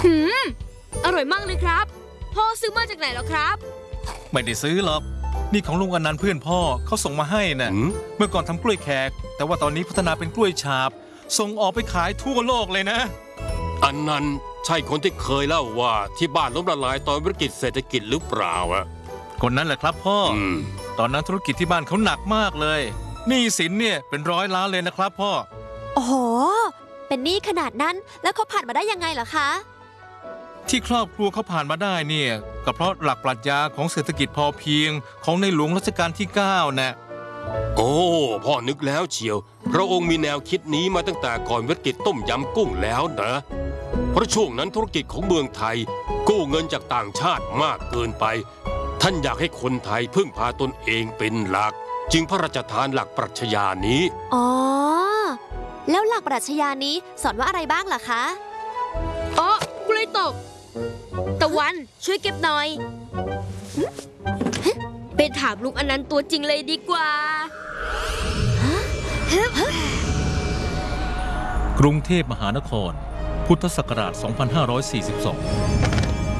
อร่อยมากเลยครับพ่อซื้อมาจากไหนเหรอครับไม่ได้ซื้อหรอกนี่ของลุงอนันต์เพื่อนพ่อเขาส่งมาให้น่ะเมื่อก่อนทำกล้วยแขกแต่ว่าตอนนี้พัฒนาเป็นกล้วยฉาบส่งออกไปขายทั่วโลกเลยนะอันนั้นใช่คนที่เคยเล่าว่าที่บ้านล้มละลายตอนวิกฤตเศรษฐกิจหรือเปล่าอะคนนั้นแหละครับพ่อตอนนั้นธุรกิจที่บ้านเขาหนักมากเลยหนี้สินเนี่ยเป็น100 ล้านเลยนะครับพ่อโอ้โหเป็นหนี้ขนาดนั้นแล้วเขาผ่านมาได้ยังไงล่ะคะที่ครอบครัวเขาผ่านมาได้เนี่ยก็เพราะหลักปรัชญาของเศรษฐกิจพอเพียงของในหลวงรัชกาลที่9นะโอ้พ่อนึกแล้วเชียวพระองค์มีแนวคิดนี้มาตั้งแต่ก่อนวิกฤตต้มยำกุ้งแล้วนะเพราะช่วงนั้นธุรกิจของเมืองไทยกู้เงินจากต่างชาติมากเกินไปท่านอยากให้คนไทยพึ่งพาตนเองเป็นหลักจึงพระราชทานหลักปรัชญานี้อ๋อแล้วหลักปรัชญานี้สอนว่าอะไรบ้างล่ะคะอ๋อกล้วยตกตะวันช่วยเก็บหน่อยไปถามลุงอนันต์ตัวจริงเลยดีกว่ากรุงเทพมหานครพุทธศักราช 2542